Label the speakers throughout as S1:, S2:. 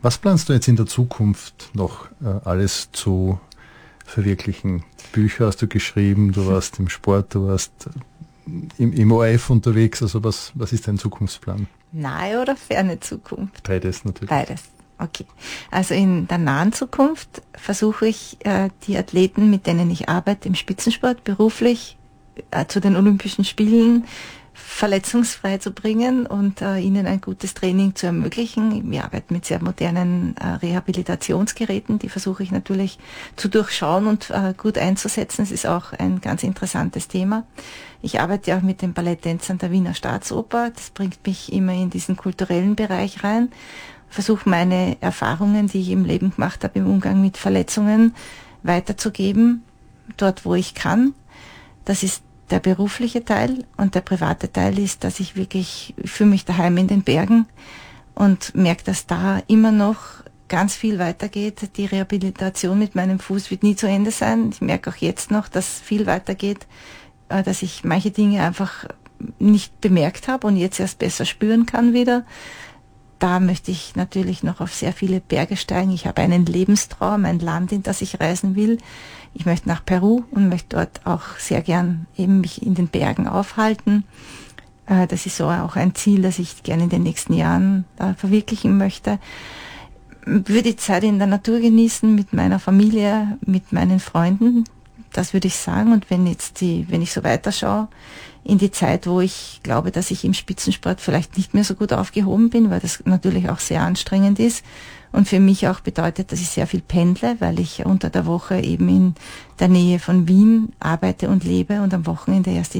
S1: Was planst du jetzt in der Zukunft noch alles zu verwirklichen? Bücher hast du geschrieben, du warst im Sport, du warst im ORF unterwegs. Also was ist dein Zukunftsplan?
S2: Nahe oder ferne Zukunft?
S1: Beides natürlich.
S2: Beides, okay. Also in der nahen Zukunft versuche ich, die Athleten, mit denen ich arbeite im Spitzensport, beruflich zu den Olympischen Spielen verletzungsfrei zu bringen und ihnen ein gutes Training zu ermöglichen. Wir arbeiten mit sehr modernen Rehabilitationsgeräten, die versuche ich natürlich zu durchschauen und gut einzusetzen. Es ist auch ein ganz interessantes Thema. Ich arbeite auch mit den Balletttänzern der Wiener Staatsoper. Das bringt mich immer in diesen kulturellen Bereich rein. Versuche meine Erfahrungen, die ich im Leben gemacht habe, im Umgang mit Verletzungen weiterzugeben, dort wo ich kann. Das ist der berufliche Teil, und der private Teil ist, dass ich fühle mich daheim in den Bergen und merke, dass da immer noch ganz viel weitergeht. Die Rehabilitation mit meinem Fuß wird nie zu Ende sein. Ich merke auch jetzt noch, dass viel weitergeht, dass ich manche Dinge einfach nicht bemerkt habe und jetzt erst besser spüren kann wieder. Da möchte ich natürlich noch auf sehr viele Berge steigen. Ich habe einen Lebenstraum, ein Land, in das ich reisen will. Ich möchte nach Peru und möchte dort auch sehr gern eben mich in den Bergen aufhalten. Das ist so auch ein Ziel, das ich gerne in den nächsten Jahren verwirklichen möchte. Würde die Zeit in der Natur genießen, mit meiner Familie, mit meinen Freunden. Das würde ich sagen. Und wenn ich so weiterschaue, in die Zeit, wo ich glaube, dass ich im Spitzensport vielleicht nicht mehr so gut aufgehoben bin, weil das natürlich auch sehr anstrengend ist und für mich auch bedeutet, dass ich sehr viel pendle, weil ich unter der Woche eben in der Nähe von Wien arbeite und lebe und am Wochenende erst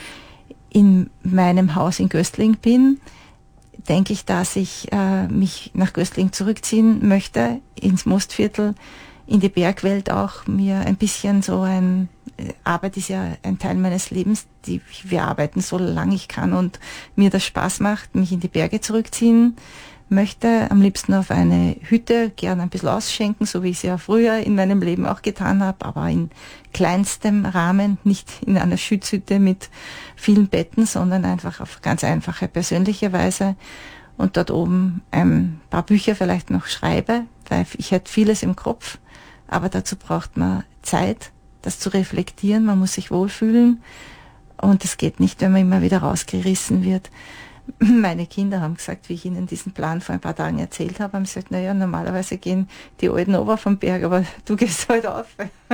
S2: in meinem Haus in Gößling bin, denke ich, dass ich mich nach Gößling zurückziehen möchte, ins Mostviertel, in die Bergwelt auch, mir ein bisschen Arbeit ist ja ein Teil meines Lebens, wir arbeiten so lange ich kann und mir das Spaß macht, mich in die Berge zurückziehen möchte, am liebsten auf eine Hütte, gerne ein bisschen ausschenken, so wie ich es ja früher in meinem Leben auch getan habe, aber in kleinstem Rahmen, nicht in einer Schutzhütte mit vielen Betten, sondern einfach auf ganz einfache, persönliche Weise und dort oben ein paar Bücher vielleicht noch schreibe, weil ich hätte vieles im Kopf, aber dazu braucht man Zeit, das zu reflektieren, man muss sich wohlfühlen und es geht nicht, wenn man immer wieder rausgerissen wird. Meine Kinder haben gesagt, wie ich ihnen diesen Plan vor ein paar Tagen erzählt habe, haben gesagt, naja, normalerweise gehen die Alten runter vom Berg, aber du gehst halt auf.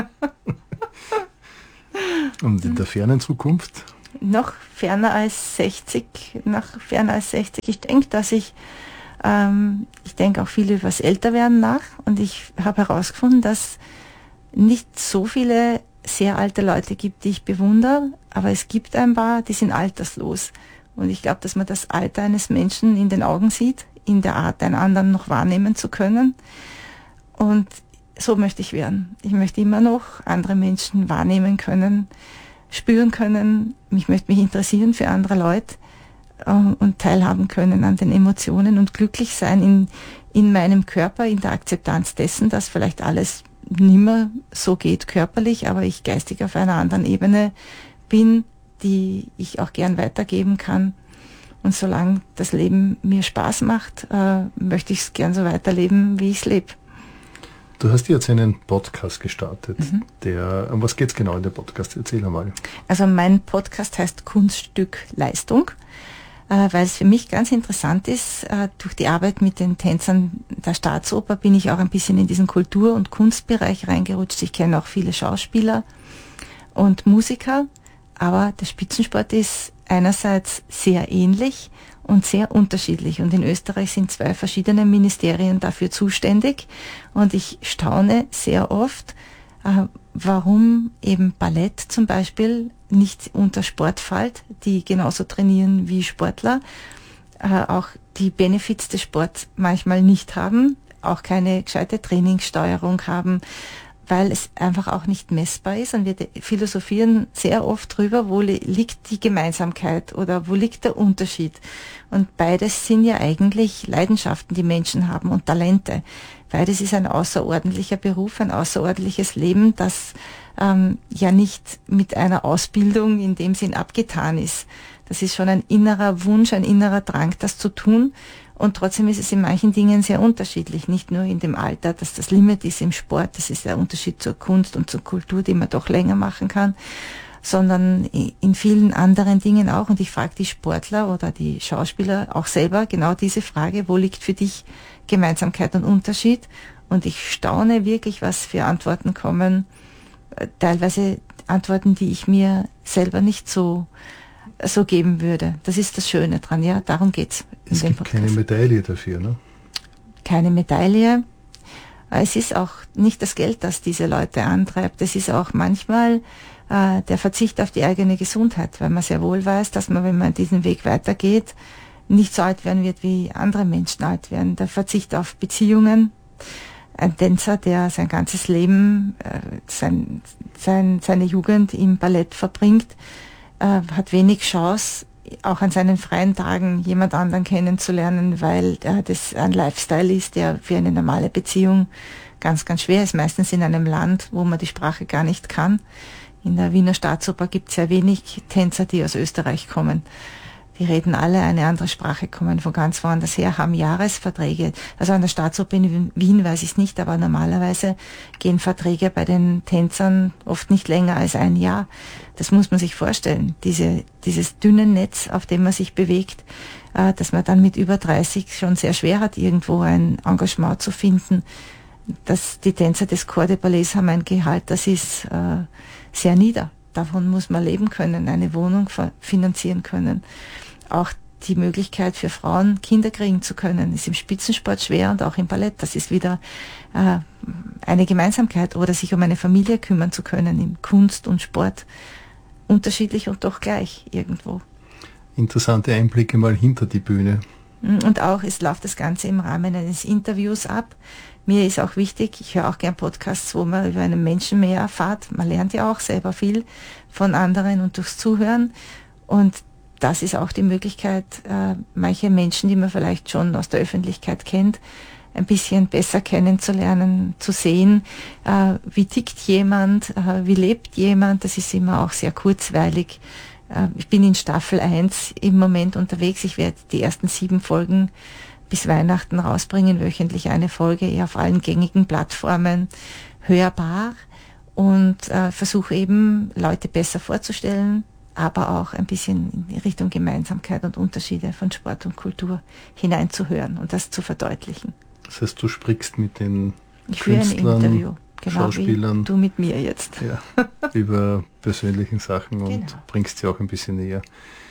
S1: Und in der fernen Zukunft?
S2: Noch ferner als 60. Ich denke, ich denke auch viel über das Älterwerden nach und ich habe herausgefunden, dass nicht so viele sehr alte Leute gibt, die ich bewundere, aber es gibt ein paar, die sind alterslos. Und ich glaube, dass man das Alter eines Menschen in den Augen sieht, in der Art, einen anderen noch wahrnehmen zu können. Und so möchte ich werden. Ich möchte immer noch andere Menschen wahrnehmen können, spüren können. Ich möchte mich interessieren für andere Leute und teilhaben können an den Emotionen und glücklich sein in meinem Körper, in der Akzeptanz dessen, dass vielleicht alles nimmer so geht körperlich, aber ich geistig auf einer anderen Ebene bin, die ich auch gern weitergeben kann. Und solange das Leben mir Spaß macht, möchte ich es gern so weiterleben, wie ich es lebe.
S1: Du hast jetzt einen Podcast gestartet. Um was geht es genau in dem Podcast? Erzähl einmal.
S2: Also mein Podcast heißt Kunststück Leistung, weil es für mich ganz interessant ist, durch die Arbeit mit den Tänzern der Staatsoper bin ich auch ein bisschen in diesen Kultur- und Kunstbereich reingerutscht. Ich kenne auch viele Schauspieler und Musiker, aber der Spitzensport ist einerseits sehr ähnlich und sehr unterschiedlich. Und in Österreich sind 2 verschiedene Ministerien dafür zuständig. Und ich staune sehr oft, warum eben Ballett zum Beispiel nicht unter Sport fällt, die genauso trainieren wie Sportler, auch die Benefits des Sports manchmal nicht haben, auch keine gescheite Trainingssteuerung haben, weil es einfach auch nicht messbar ist. Und wir philosophieren sehr oft drüber, wo liegt die Gemeinsamkeit oder wo liegt der Unterschied. Und beides sind ja eigentlich Leidenschaften, die Menschen haben und Talente. Beides ist ein außerordentlicher Beruf, ein außerordentliches Leben, das ja nicht mit einer Ausbildung in dem Sinn abgetan ist. Das ist schon ein innerer Wunsch, ein innerer Drang, das zu tun. Und trotzdem ist es in manchen Dingen sehr unterschiedlich. Nicht nur in dem Alter, dass das Limit ist im Sport, das ist der Unterschied zur Kunst und zur Kultur, die man doch länger machen kann, sondern in vielen anderen Dingen auch. Und ich frage die Sportler oder die Schauspieler auch selber genau diese Frage, wo liegt für dich Gemeinsamkeit und Unterschied? Und ich staune wirklich, was für Antworten kommen. Teilweise Antworten, die ich mir selber nicht so geben würde. Das ist das Schöne dran, ja, darum geht's.
S1: Es gibt keine Medaille dafür, ne?
S2: Keine Medaille. Es ist auch nicht das Geld, das diese Leute antreibt. Es ist auch manchmal der Verzicht auf die eigene Gesundheit, weil man sehr wohl weiß, dass man, wenn man diesen Weg weitergeht, nicht so alt werden wird, wie andere Menschen alt werden. Der Verzicht auf Beziehungen. Ein Tänzer, der sein ganzes Leben, seine Jugend im Ballett verbringt, hat wenig Chance, auch an seinen freien Tagen jemand anderen kennenzulernen, weil das ein Lifestyle ist, der für eine normale Beziehung ganz, ganz schwer ist. Meistens in einem Land, wo man die Sprache gar nicht kann. In der Wiener Staatsoper gibt es sehr wenig Tänzer, die aus Österreich kommen. Die reden alle eine andere Sprache, kommen von ganz woanders her, haben Jahresverträge. Also an der Staatsoper in Wien weiß ich es nicht, aber normalerweise gehen Verträge bei den Tänzern oft nicht länger als ein Jahr. Das muss man sich vorstellen. Dieses dünne Netz, auf dem man sich bewegt, dass man dann mit über 30 schon sehr schwer hat, irgendwo ein Engagement zu finden. Die Tänzer des Corps de Ballets haben ein Gehalt, das ist sehr nieder. Davon muss man leben können, eine Wohnung finanzieren können. Auch die Möglichkeit für Frauen, Kinder kriegen zu können, ist im Spitzensport schwer und auch im Ballett. Das ist wieder eine Gemeinsamkeit, oder sich um eine Familie kümmern zu können, in Kunst und Sport. Unterschiedlich und doch gleich irgendwo.
S1: Interessante Einblicke mal hinter die Bühne.
S2: Und auch, es läuft das Ganze im Rahmen eines Interviews ab. Mir ist auch wichtig, ich höre auch gern Podcasts, wo man über einen Menschen mehr erfahrt. Man lernt ja auch selber viel von anderen und durchs Zuhören. Und das ist auch die Möglichkeit, manche Menschen, die man vielleicht schon aus der Öffentlichkeit kennt, ein bisschen besser kennenzulernen, zu sehen, wie tickt jemand, wie lebt jemand. Das ist immer auch sehr kurzweilig. Ich bin in Staffel 1 im Moment unterwegs. Ich werde die ersten 7 Folgen bis Weihnachten rausbringen, wöchentlich eine Folge, auf allen gängigen Plattformen hörbar, und versuche eben, Leute besser vorzustellen, aber auch ein bisschen in Richtung Gemeinsamkeit und Unterschiede von Sport und Kultur hineinzuhören und das zu verdeutlichen.
S1: Das heißt, du sprichst mit den
S2: Künstlern, genau,
S1: Schauspielern,
S2: wie du mit mir jetzt.
S1: Ja, über persönlichen Sachen und bringst sie auch ein bisschen näher.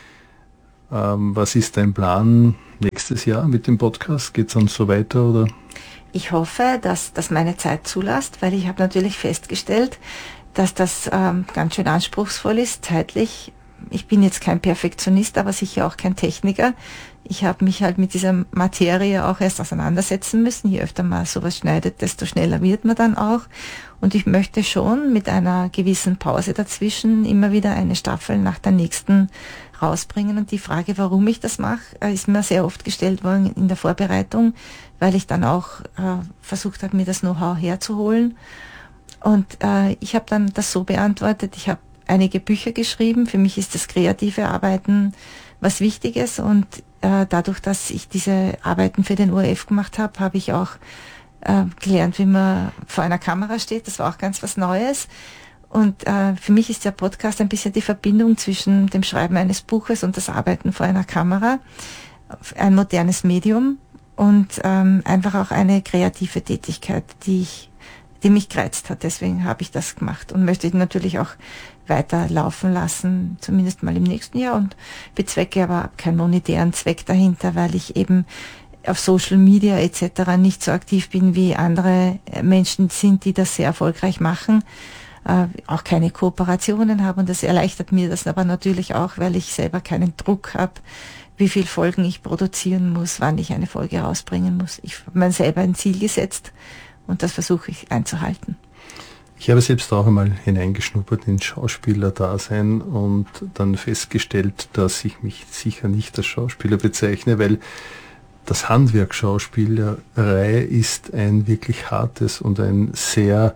S1: Was ist dein Plan nächstes Jahr mit dem Podcast? Geht es dann so weiter, oder?
S2: Ich hoffe, dass das meine Zeit zulässt, weil ich habe natürlich festgestellt, dass das ganz schön anspruchsvoll ist, zeitlich. Ich bin jetzt kein Perfektionist, aber sicher auch kein Techniker. Ich habe mich halt mit dieser Materie auch erst auseinandersetzen müssen. Je öfter man sowas schneidet, desto schneller wird man dann auch. Und ich möchte schon mit einer gewissen Pause dazwischen immer wieder eine Staffel nach der nächsten rausbringen. Und die Frage, warum ich das mache, ist mir sehr oft gestellt worden in der Vorbereitung, weil ich dann auch versucht habe, mir das Know-how herzuholen. Und ich habe dann das so beantwortet, ich habe einige Bücher geschrieben. Für mich ist das kreative Arbeiten was Wichtiges, und dadurch, dass ich diese Arbeiten für den ORF gemacht habe, habe ich auch gelernt, wie man vor einer Kamera steht. Das war auch ganz was Neues. Und für mich ist der Podcast ein bisschen die Verbindung zwischen dem Schreiben eines Buches und das Arbeiten vor einer Kamera. Ein modernes Medium und einfach auch eine kreative Tätigkeit, die mich gereizt hat. Deswegen habe ich das gemacht und möchte natürlich auch weiter laufen lassen, zumindest mal im nächsten Jahr, und bezwecke aber keinen monetären Zweck dahinter, weil ich eben auf Social Media etc. nicht so aktiv bin, wie andere Menschen sind, die das sehr erfolgreich machen, auch keine Kooperationen haben, und das erleichtert mir das aber natürlich auch, weil ich selber keinen Druck habe, wie viele Folgen ich produzieren muss, wann ich eine Folge rausbringen muss. Ich habe mir selber ein Ziel gesetzt und das versuche ich einzuhalten.
S1: Ich habe selbst auch einmal hineingeschnuppert in Schauspielerdasein und dann festgestellt, dass ich mich sicher nicht als Schauspieler bezeichne, weil das Handwerk Schauspielerei ist ein wirklich hartes und ein sehr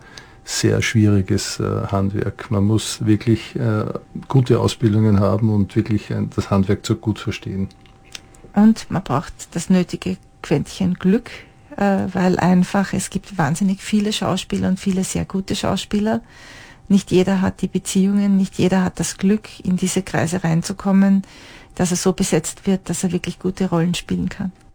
S1: sehr schwieriges Handwerk. Man muss wirklich gute Ausbildungen haben und wirklich das Handwerk so gut verstehen.
S2: Und man braucht das nötige Quäntchen Glück, weil einfach es gibt wahnsinnig viele Schauspieler und viele sehr gute Schauspieler. Nicht jeder hat die Beziehungen, nicht jeder hat das Glück, in diese Kreise reinzukommen, dass er so besetzt wird, dass er wirklich gute Rollen spielen kann.